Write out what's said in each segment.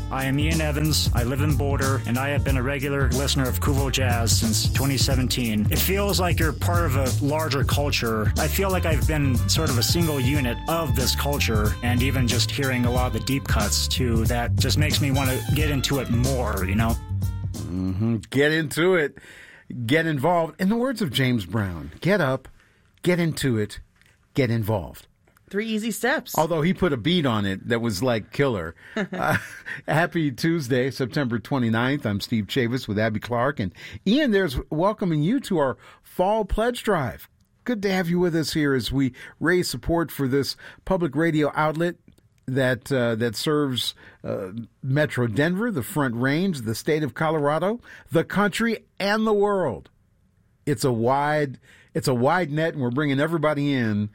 I am Ian Evans. I live in Boulder, and I have been a regular listener of Kuvo Jazz since 2017. It feels like you're part of a larger culture. I feel like I've been sort of a single unit of this culture, and even just hearing a lot of the deep cuts, too, that just makes me want to get into it more, you know? Mm-hmm. Get into it. Get involved. In the words of James Brown, get up, get into it, get involved. 3 easy steps. Although he put a beat on it that was like killer. Happy Tuesday, September 29th. I'm Steve Chavis with Abby Clark. And Ian there's welcoming you to our Fall Pledge Drive. Good to have you with us here as we raise support for this public radio outlet that serves Metro Denver, the Front Range, the state of Colorado, the country, and the world. It's a wide net, and we're bringing everybody in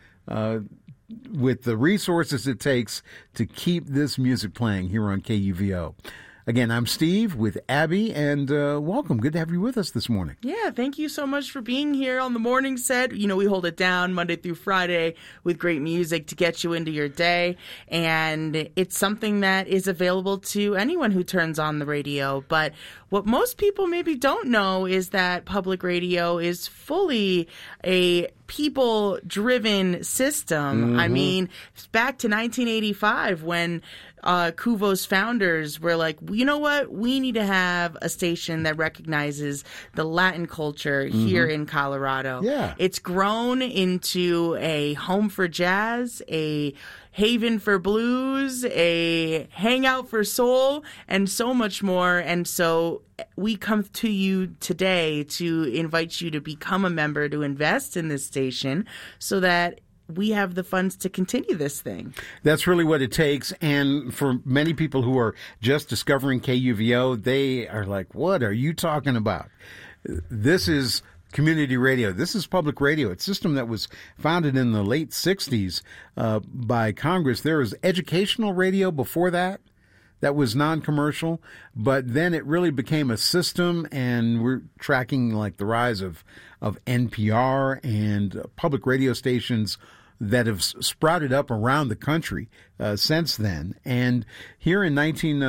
with the resources it takes to keep this music playing here on KUVO. Again, I'm Steve with Abby, and welcome. Good to have you with us this morning. Yeah, thank you so much for being here on the morning set. You know, we hold it down Monday through Friday with great music to get you into your day, and it's something that is available to anyone who turns on the radio. But what most people maybe don't know is that public radio is fully a people-driven system. Mm-hmm. I mean, back to 1985 when Kuvo's founders were like, you know what? We need to have a station that recognizes the Latin culture here in Colorado. Yeah. It's grown into a home for jazz, a haven for blues, a hangout for soul, and so much more. And so we come to you today to invite you to become a member, to invest in this station so that we have the funds to continue this thing. That's really what it takes. And for many people who are just discovering KUVO, they are like, what are you talking about? This is community radio. This is public radio. It's a system that was founded in the late 60s by Congress. There was educational radio before that. That was non-commercial, but then it really became a system, and we're tracking like the rise of NPR and public radio stations that have sprouted up around the country since then. And here in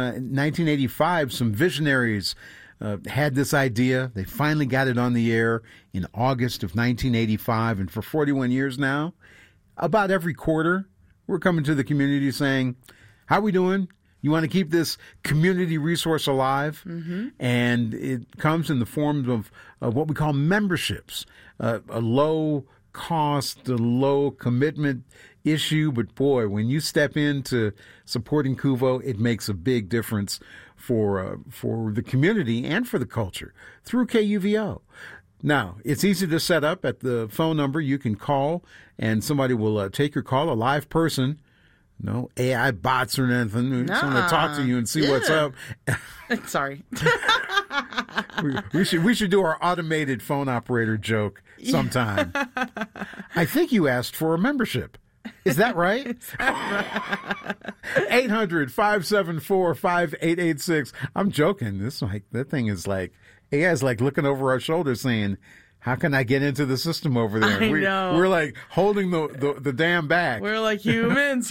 1985, some visionaries had this idea. They finally got it on the air in August of 1985, and for 41 years now, about every quarter, we're coming to the community saying, how we doing? You want to keep this community resource alive? Mm-hmm. And it comes in the form of what we call memberships, a low cost, a low commitment issue. But boy, when you step into supporting Kuvo, it makes a big difference for the community and for the culture through KUVO. Now, it's easy to set up at the phone number. You can call and somebody will take your call, a live person. No AI bots or anything. Just want to talk to you and see what's up. Sorry. we should do our automated phone operator joke sometime. I think you asked for a membership. Is that right? 800-574-5886. I'm joking. That thing is like AI's like looking over our shoulder saying, how can I get into the system over there? I know. We're like holding the dam back. We're like humans.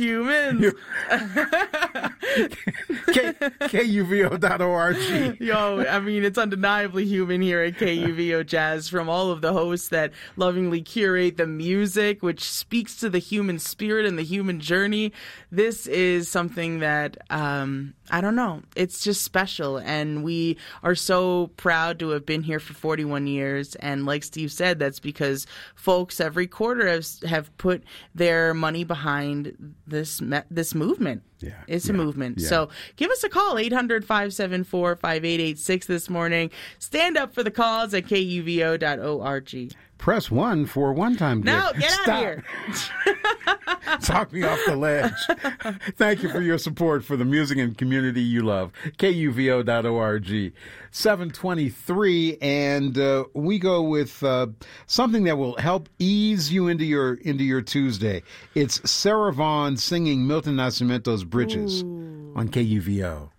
KUVO.org. Yo, I mean, it's undeniably human here at KUVO Jazz, from all of the hosts that lovingly curate the music, which speaks to the human spirit and the human journey. This is something that, I don't know, it's just special. And we are so proud to have been here for 41 years. And like Steve said, that's because folks every quarter have put their money behind this movement. Yeah, it's a movement. Yeah. So give us a call, 800-574-5886 this morning. Stand up for the cause at KUVO.org. Press 1 for a one-time gift. No, get out of here. Talk me off the ledge. Thank you for your support for the music and community you love. KUVO.org. 723, and we go with something that will help ease you into your Tuesday. It's Sarah Vaughan singing Milton Nascimento's Bridges on KUVO.